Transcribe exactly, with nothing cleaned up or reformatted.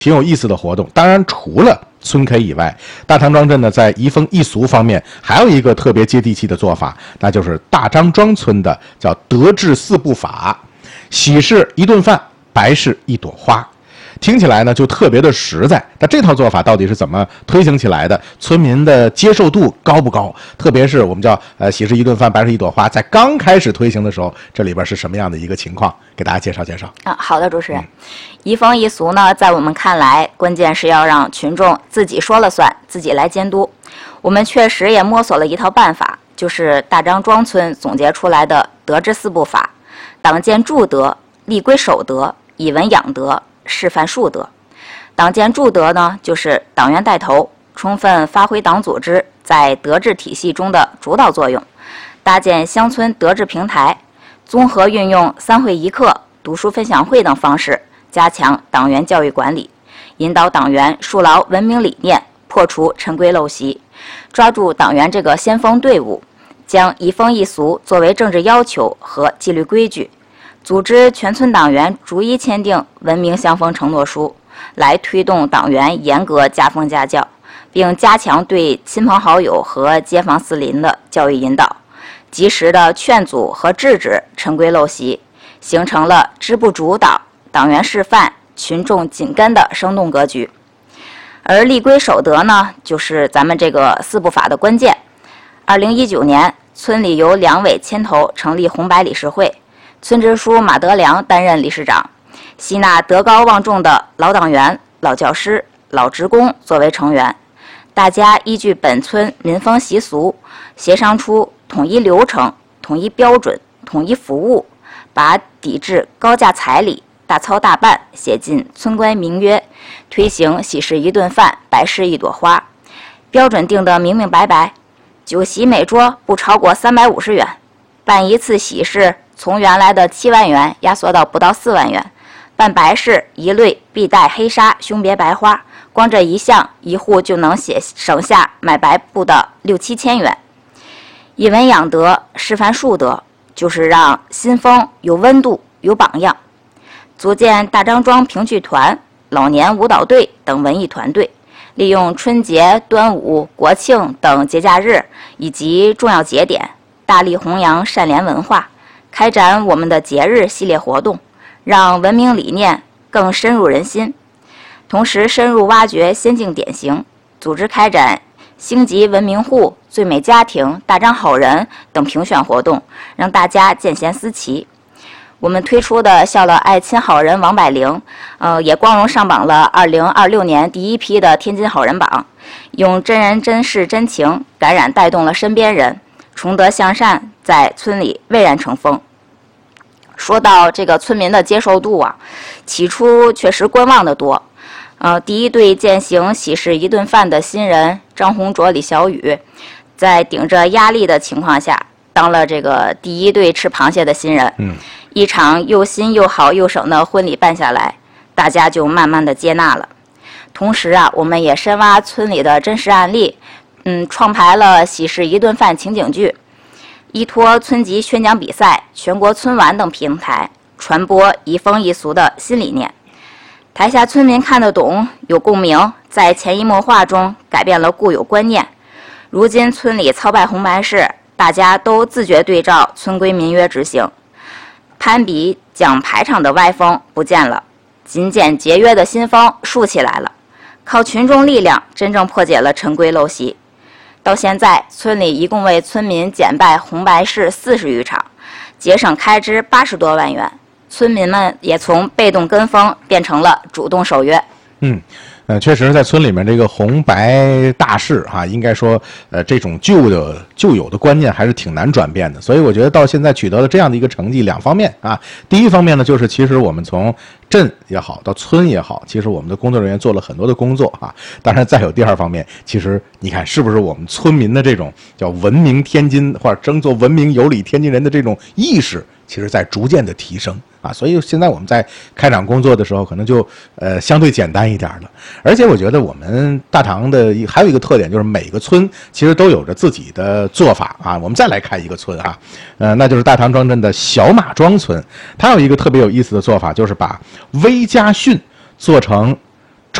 挺有意思的活动。当然，除了村 K 以外，大唐庄镇呢在移风易俗方面还有一个特别接地气的做法，那就是大张庄村的叫德治四步法，喜事一顿饭，白事一朵花。听起来呢就特别的实在，但这套做法到底是怎么推行起来的？村民的接受度高不高？特别是我们叫呃喜事一顿饭，白事一朵花，在刚开始推行的时候，这里边是什么样的一个情况？给大家介绍介绍。 啊，好的，主持人。移风易俗呢，在我们看来，关键是要让群众自己说了算，自己来监督。我们确实也摸索了一套办法，就是大张庄村总结出来的德治四步法：党建筑德，立规守德，以文养德，示范树德。党建筑德呢，就是党员带头，充分发挥党组织在德治体系中的主导作用，搭建乡村德治平台，综合运用三会一课、读书分享会等方式，加强党员教育管理，引导党员树牢文明理念，破除陈规陋习，抓住党员这个先锋队伍，将移风易俗作为政治要求和纪律规矩，组织全村党员逐一签订文明乡风承诺书，来推动党员严格家风家教，并加强对亲朋好友和街坊四邻的教育引导，及时的劝阻和制止陈规陋习，形成了支部主导、党员示范、群众紧跟的生动格局。而立规守德呢，就是咱们这个四步法的关键。二零一九年，村里由两委牵头成立红白理事会，村支书马德良担任理事长，吸纳德高望重的老党员、老教师、老职工作为成员。大家依据本村民风习俗，协商出统一流程、统一标准、统一服务，把抵制高价彩礼、大操大办写进村规民约，推行喜事一顿饭，白事一朵花，标准定得明明白白。酒席每桌不超过三百五十元，办一次喜事从原来的七万元压缩到不到四万元，办白事一律必带黑纱，胸别白花，光这一项，一户就能写省下买白布的六七千元。以文养德，示范树德，就是让新风有温度、有榜样。组建大张庄评剧团、老年舞蹈队等文艺团队，利用春节、端午、国庆等节假日以及重要节点，大力弘扬善良文化，开展我们的节日系列活动，让文明理念更深入人心。同时深入挖掘先进典型，组织开展星级文明户、最美家庭、大张好人等评选活动，让大家见贤思齐。我们推出的孝乐爱亲好人王百灵，呃，也光荣上榜了二零二六年第一批的天津好人榜，用真人真事真情感染带动了身边人，崇德向善在村里蔚然成风。说到这个村民的接受度啊，起初确实观望的多。呃，第一对践行喜事一顿饭的新人张红卓、李小雨，在顶着压力的情况下，当了这个第一对吃螃蟹的新人。嗯，一场又新又好又省的婚礼办下来，大家就慢慢的接纳了。同时啊，我们也深挖村里的真实案例，嗯，创排了喜事一顿饭情景剧，依托村级宣讲比赛、全国村晚等平台，传播移风易俗的新理念。台下村民看得懂，有共鸣，在潜移默化中改变了固有观念。如今村里操办红白事，大家都自觉对照村规民约执行，攀比讲排场的歪风不见了，勤俭节约的新风竖起来了，靠群众力量真正破解了陈规陋习。到现在，村里一共为村民减办红白事四十余场，节省开支八十多万元。村民们也从被动跟风变成了主动守约。 嗯，呃，确实，在村里面这个红白大事哈、啊，应该说，呃，这种旧的旧有的观念还是挺难转变的。所以我觉得到现在取得了这样的一个成绩，两方面啊，第一方面呢，就是其实我们从镇也好到村也好，其实我们的工作人员做了很多的工作啊。当然，再有第二方面，其实你看是不是我们村民的这种叫文明天津或者争做文明有礼天津人的这种意识，其实在逐渐的提升。啊，所以现在我们在开展工作的时候，可能就呃相对简单一点了。而且我觉得我们大唐的还有一个特点，就是每个村其实都有着自己的做法啊。我们再来看一个村啊，呃，那就是大唐庄镇的小马庄村，它有一个特别有意思的做法，就是把微家训做成